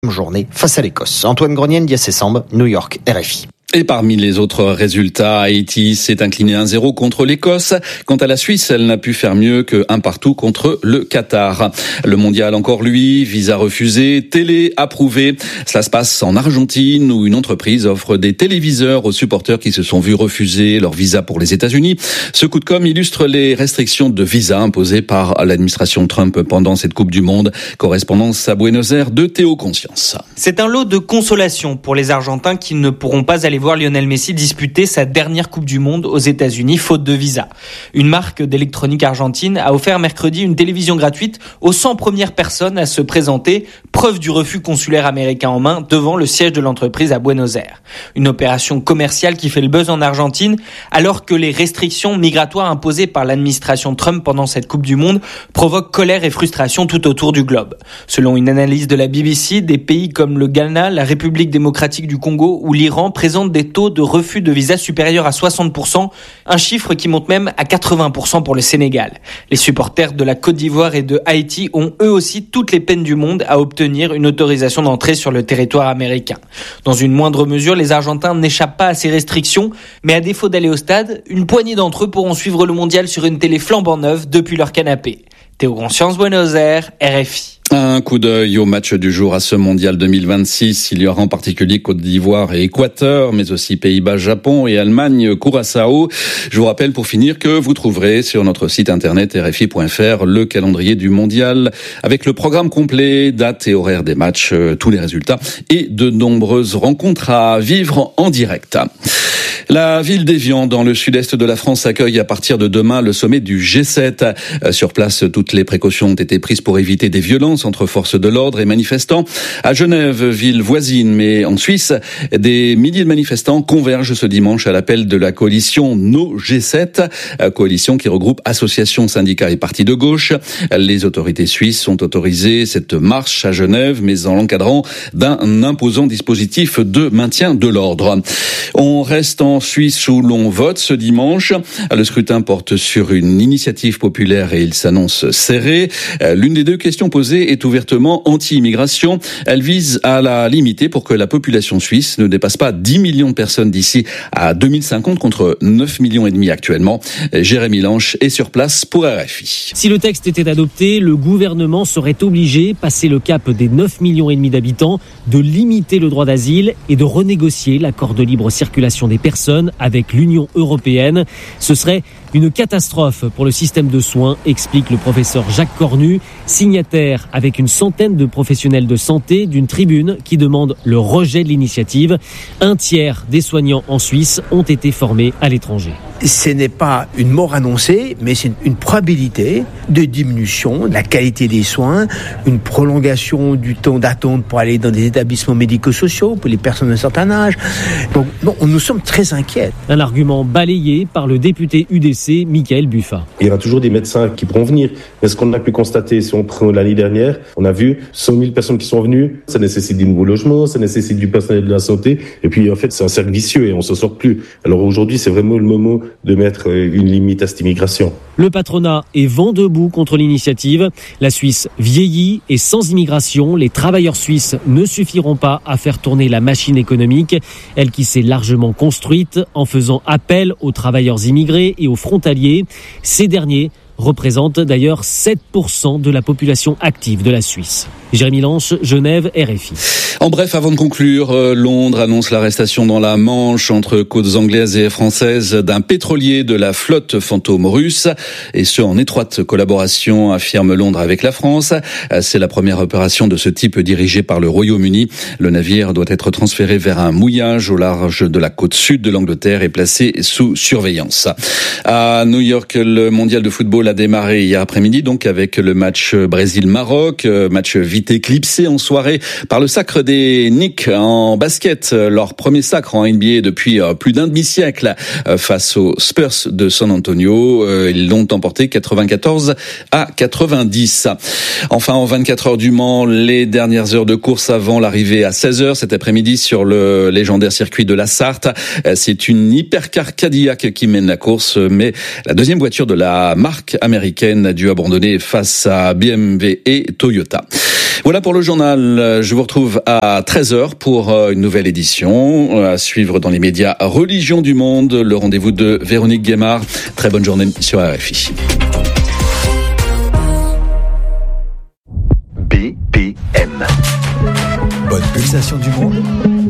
Journée face à l'Écosse. Antoine Grenier, Ndiassé Samb, New York, RFI. Et parmi les autres résultats, Haïti s'est incliné 1-0 contre l'Écosse. Quant à la Suisse, elle n'a pu faire mieux que 1-1 contre le Qatar. Le mondial encore lui, visa refusé, télé approuvé. Cela se passe en Argentine où une entreprise offre des téléviseurs aux supporters qui se sont vus refuser leur visa pour les États-Unis. Ce coup de com' illustre les restrictions de visa imposées par l'administration Trump pendant cette Coupe du Monde. Correspondance à Buenos Aires de Théo Conscience. C'est un lot de consolation pour les Argentins qui ne pourront pas aller voir Lionel Messi disputer sa dernière Coupe du Monde aux États-Unis faute de visa. Une marque d'électronique argentine a offert mercredi une télévision gratuite aux 100 premières personnes à se présenter, preuve du refus consulaire américain en main devant le siège de l'entreprise à Buenos Aires. Une opération commerciale qui fait le buzz en Argentine alors que les restrictions migratoires imposées par l'administration Trump pendant cette Coupe du Monde provoquent colère et frustration tout autour du globe. Selon une analyse de la BBC, des pays comme le Ghana, la République démocratique du Congo ou l'Iran présentent des taux de refus de visa supérieurs à 60%, un chiffre qui monte même à 80% pour le Sénégal. Les supporters de la Côte d'Ivoire et de Haïti ont eux aussi toutes les peines du monde à obtenir une autorisation d'entrée sur le territoire américain. Dans une moindre mesure, les Argentins n'échappent pas à ces restrictions, mais à défaut d'aller au stade, une poignée d'entre eux pourront suivre le mondial sur une télé flambant neuve depuis leur canapé. Théo Conscience, Buenos Aires, RFI. Un coup d'œil au match du jour à ce mondial 2026. Il y aura en particulier Côte d'Ivoire et Équateur, mais aussi Pays-Bas, Japon et Allemagne, Curaçao. Je vous rappelle pour finir que vous trouverez sur notre site internet rfi.fr le calendrier du mondial avec le programme complet, date et horaire des matchs, tous les résultats et de nombreuses rencontres à vivre en direct. La ville d'Évian, dans le sud-est de la France, accueille à partir de demain le sommet du G7. Sur place, toutes les précautions ont été prises pour éviter des violences entre forces de l'ordre et manifestants. À Genève, ville voisine, mais en Suisse, des milliers de manifestants convergent ce dimanche à l'appel de la coalition No G7, coalition qui regroupe associations, syndicats et partis de gauche. Les autorités suisses ont autorisé cette marche à Genève, mais en l'encadrant d'un imposant dispositif de maintien de l'ordre. On reste en Suisse où l'on vote ce dimanche. Le scrutin porte sur une initiative populaire et il s'annonce serré. L'une des deux questions posées est ouvertement anti-immigration. Elle vise à la limiter pour que la population suisse ne dépasse pas 10 millions de personnes d'ici à 2050 contre 9,5 millions actuellement. Jérémy Lanche est sur place pour RFI. Si le texte était adopté, le gouvernement serait obligé, passé le cap des 9,5 millions d'habitants, de limiter le droit d'asile et de renégocier l'accord de libre circulation des personnes avec l'Union européenne. Ce serait une catastrophe pour le système de soins, explique le professeur Jacques Cornu, signataire avec une centaine de professionnels de santé d'une tribune qui demande le rejet de l'initiative. Un tiers des soignants en Suisse ont été formés à l'étranger. Ce n'est pas une mort annoncée, mais c'est une probabilité de diminution de la qualité des soins, une prolongation du temps d'attente pour aller dans des établissements médico-sociaux pour les personnes d'un certain âge. Donc, nous sommes très inquiets. Un argument balayé par le député UDC, Michael Buffa. Il y aura toujours des médecins qui pourront venir. Mais ce qu'on a pu constater, si on prend l'année dernière, on a vu 100 000 personnes qui sont venues. Ça nécessite des nouveaux logements, ça nécessite du personnel de la santé. Et puis, en fait, c'est un cercle vicieux et on s'en sort plus. Alors aujourd'hui, c'est vraiment le moment de mettre une limite à cette immigration. Le patronat est vent debout contre l'initiative. La Suisse vieillit et sans immigration, les travailleurs suisses ne suffiront pas à faire tourner la machine économique. Elle qui s'est largement construite en faisant appel aux travailleurs immigrés et aux frontaliers. Ces derniers représentent d'ailleurs 7% de la population active de la Suisse. Jérémy Lanche, Genève, RFI. En bref, avant de conclure, Londres annonce l'arrestation dans la Manche entre côtes anglaises et françaises d'un pétrolier de la flotte fantôme russe, et ce en étroite collaboration, affirme Londres, avec la France. C'est la première opération de ce type dirigée par le Royaume-Uni. Le navire doit être transféré vers un mouillage au large de la côte sud de l'Angleterre et placé sous surveillance. À New York, le mondial de football a démarré hier après-midi, donc avec le match Brésil-Maroc, match vite éclipsé en soirée par le sacre des Knicks en basket, leur premier sacre en NBA depuis plus d'un demi-siècle face aux Spurs de San Antonio. Ils l'ont emporté 94-90. Enfin, en 24 heures du Mans, les dernières heures de course avant l'arrivée à 16h cet après-midi sur le légendaire circuit de la Sarthe. C'est une hypercar Cadillac qui mène la course, mais la deuxième voiture de la marque américaine a dû abandonner face à BMW et Toyota. Voilà pour le journal. Je vous retrouve à 13h pour une nouvelle édition à suivre dans les médias Religion du Monde, le rendez-vous de Véronique Guémard. Très bonne journée sur RFI. BPM. Bonne pulsation du monde.